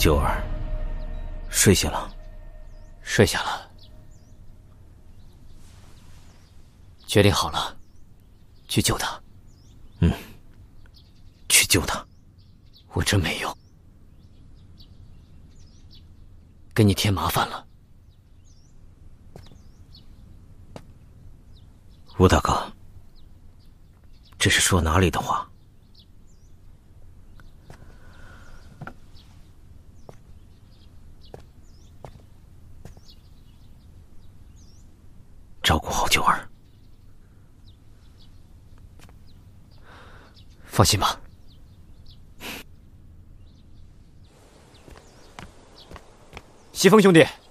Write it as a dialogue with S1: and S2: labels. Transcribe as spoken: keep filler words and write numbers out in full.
S1: 九儿，睡下了？
S2: 睡下了。决定好了，去救他。
S1: 嗯，去救他。
S2: 我真没用，给你添麻烦了。
S1: 吴大哥，这是说哪里的话？照顾好九儿。
S2: 放心吧。西风兄弟，